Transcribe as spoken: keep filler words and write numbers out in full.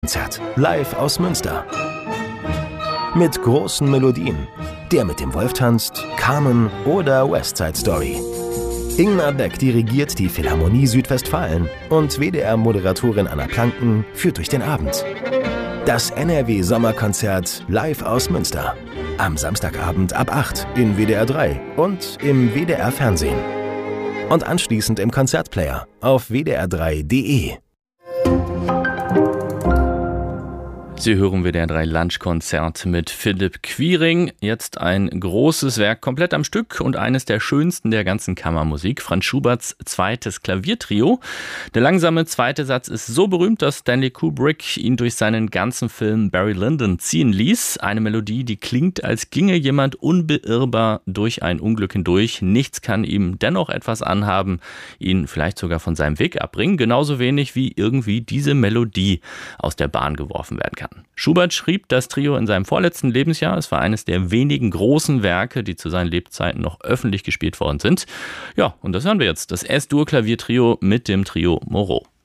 Konzert live aus Münster. Mit großen Melodien. Der mit dem Wolf tanzt, Carmen oder West Side Story. Ingmar Beck dirigiert die Philharmonie Südwestfalen und W D R-Moderatorin Anna Planken führt durch den Abend. Das N R W-Sommerkonzert live aus Münster. Am Samstagabend ab acht in W D R drei und im W D R-Fernsehen. Und anschließend im Konzertplayer auf w d r drei punkt d e. Sie hören W D R drei Lunchkonzert mit Philipp Quiring. Jetzt ein großes Werk, komplett am Stück und eines der schönsten der ganzen Kammermusik. Franz Schuberts zweites Klaviertrio. Der langsame zweite Satz ist so berühmt, dass Stanley Kubrick ihn durch seinen ganzen Film Barry Lyndon ziehen ließ. Eine Melodie, die klingt, als ginge jemand unbeirrbar durch ein Unglück hindurch. Nichts kann ihm dennoch etwas anhaben, ihn vielleicht sogar von seinem Weg abbringen. Genauso wenig wie irgendwie diese Melodie aus der Bahn geworfen werden kann. Schubert schrieb das Trio in seinem vorletzten Lebensjahr. Es war eines der wenigen großen Werke, die zu seinen Lebzeiten noch öffentlich gespielt worden sind. Ja, und das hören wir jetzt. Das S-Dur-Klaviertrio mit dem Trio Moreau.